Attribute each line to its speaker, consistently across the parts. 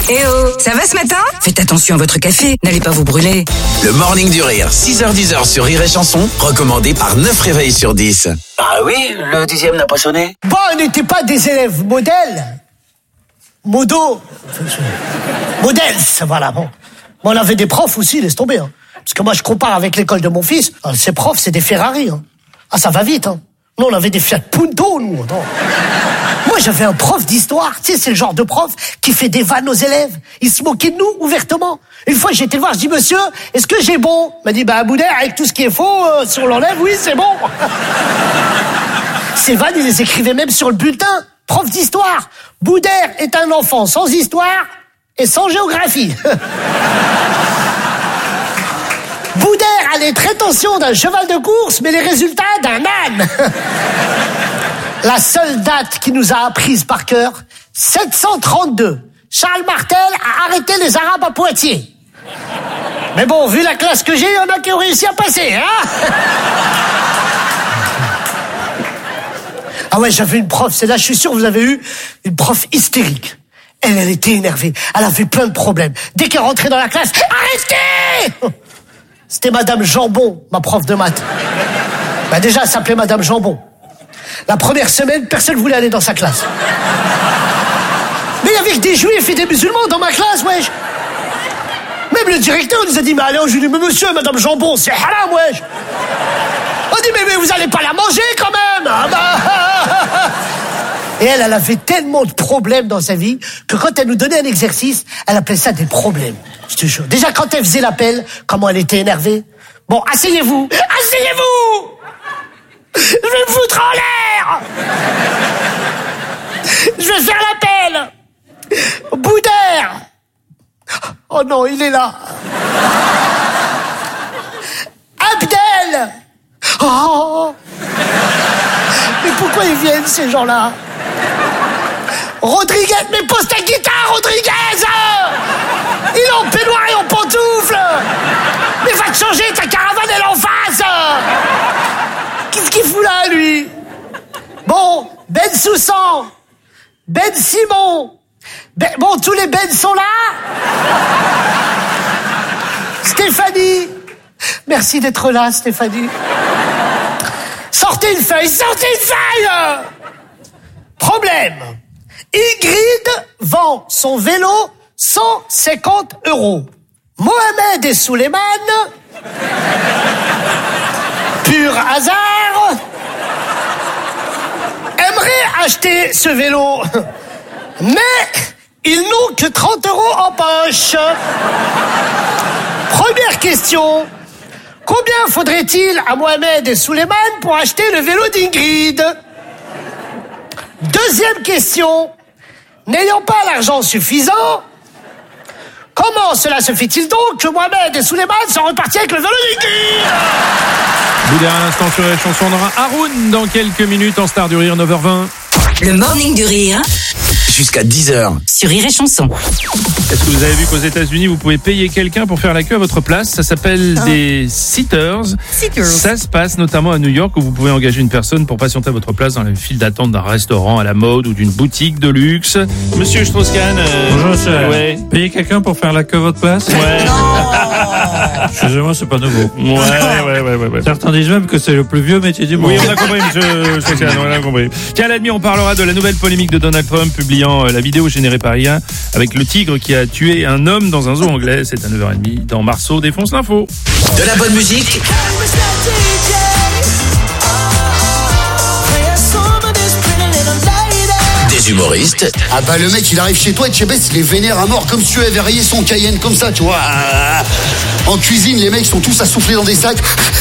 Speaker 1: Eh oh, ça va ce matin? Faites attention à votre café, n'allez pas vous brûler.
Speaker 2: Le Morning du Rire, 6h-10h sur Rire et Chanson, recommandé par 9 réveils sur 10.
Speaker 3: Ah oui, le 10e n'a pas sonné.
Speaker 4: Bon, on n'était pas des élèves modèles. Modèles, voilà, bon. On avait des profs aussi, laisse tomber. Hein. Parce que moi, je compare avec l'école de mon fils. Alors, ces profs, c'est des Ferrari. Hein. Ah, ça va vite. Hein. Nous, on avait des Fiat Punto, nous. Attends. Moi, j'avais un prof d'histoire. Tu sais, c'est le genre de prof qui fait des vannes aux élèves. Il se moquait de nous, ouvertement. Une fois, j'ai été le voir, je dis, monsieur, est-ce que j'ai bon? Il m'a dit, Boudère, avec tout ce qui est faux, si on l'enlève, oui, c'est bon. Ces vannes, il les écrivait même sur le bulletin. Prof d'histoire. Boudère est un enfant sans histoire et sans géographie. Boudère a les prétentions d'un cheval de course, mais les résultats d'un âne. La seule date qui nous a apprises par cœur, 732. Charles Martel a arrêté les Arabes à Poitiers. Mais bon, vu la classe que j'ai, il y en a qui ont réussi à passer, hein. Ah ouais, j'avais une prof, c'est là, je suis sûr que vous avez eu une prof hystérique. Elle était énervée, elle avait plein de problèmes. Dès qu'elle rentrait dans la classe, arrêtez! C'était Madame Jambon, ma prof de maths. Déjà, elle s'appelait Madame Jambon. La première semaine, personne ne voulait aller dans sa classe. Mais il y avait que des juifs et des musulmans dans ma classe, wesh. Même le directeur nous a dit, mais allez, je lui dis, mais monsieur, Madame Jambon, c'est haram, wesh. On dit, mais vous allez pas la manger quand même. Et elle avait tellement de problèmes dans sa vie que quand elle nous donnait un exercice, elle appelait ça des problèmes. Je te jure. Déjà, quand elle faisait l'appel, comment elle était énervée. Bon, asseyez-vous. Asseyez-vous! Je vais me foutre en l'air! Je vais faire l'appel! Boudère! Oh non, il est là! Abdel! Oh! Mais pourquoi ils viennent, ces gens-là? Rodriguez, mais pose ta guitare, Rodriguez! Il est en peignoir et en pantoufles! Mais va te changer, ta caravane, elle est en face! Qu'est-ce qu'il fout là, lui? Bon, Ben Soussan, Ben Simon, bon, tous les Ben sont là? Stéphanie, merci d'être là, Stéphanie. Sortez une feuille, sortez une feuille! Problème. Ingrid vend son vélo 150 €. Mohamed et Souleymane, pur hasard, aimeraient acheter ce vélo. Mais ils n'ont que 30 € en poche. Première question. Combien faudrait-il à Mohamed et Souleymane pour acheter le vélo d'Ingrid? Deuxième question. N'ayant pas l'argent suffisant, comment cela se fait-il donc que Mohamed et Souleymane sont repartis avec le vélo d'Ingrid?
Speaker 5: Boudère à l'instant sur les chansons. On aura Haroun dans quelques minutes en Star du Rire, 9h20.
Speaker 1: Le Morning du Rire.
Speaker 2: Jusqu'à 10h.
Speaker 1: Sur Rire et Chanson.
Speaker 5: Est-ce que vous avez vu qu'aux États-Unis, vous pouvez payer quelqu'un pour faire la queue à votre place? Ça s'appelle des sitters. Ça se passe notamment à New York où vous pouvez engager une personne pour patienter à votre place dans la file d'attente d'un restaurant à la mode ou d'une boutique de luxe. Monsieur Strauss-Kahn.
Speaker 6: Bonjour, cher.
Speaker 5: Ouais.
Speaker 6: Payer quelqu'un pour faire la queue à votre place?
Speaker 5: Ouais.
Speaker 6: Excusez-moi, c'est pas nouveau.
Speaker 5: Ouais.
Speaker 6: Certains disent même que c'est le plus vieux métier du monde.
Speaker 5: Oui, on a compris, monsieur Strauss-Kahn, on a compris. Tiens, à la demi, on parlera de la nouvelle polémique de Donald Trump publiant la vidéo générée par IA avec le tigre qui a tué un homme dans un zoo anglais. C'est à 9h30 dans Marceau défonce l'info.
Speaker 2: De la bonne musique. Des humoristes.
Speaker 7: Ah bah le mec il arrive chez toi et Chebès il est vénère à mort comme si tu avais rayé son Cayenne comme ça, tu vois. En cuisine les mecs sont tous assoufflés dans des sacs.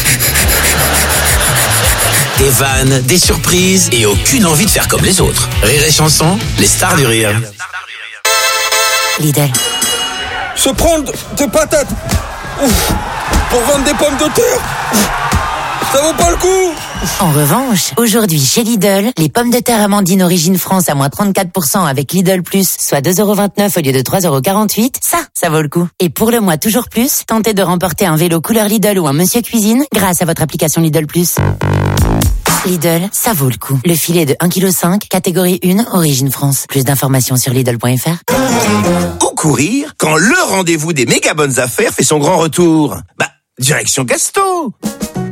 Speaker 2: Des vannes, des surprises et aucune envie de faire comme les autres. Rire et Chanson, les stars du rire.
Speaker 1: Lidl.
Speaker 8: Se prendre des patates pour vendre des pommes de terre, ça vaut pas le coup.
Speaker 9: En revanche, aujourd'hui chez Lidl, les pommes de terre Amandine Origine France à moins 34% avec Lidl Plus, soit 2,29 € au lieu de 3,48 €, ça vaut le coup. Et pour le mois toujours plus, tentez de remporter un vélo couleur Lidl ou un Monsieur Cuisine grâce à votre application Lidl Plus. Lidl, ça vaut le coup. Le filet de 1,5 kg, catégorie 1, origine France. Plus d'informations sur Lidl.fr.
Speaker 10: Où courir quand le rendez-vous des méga bonnes affaires fait son grand retour? Direction Casto.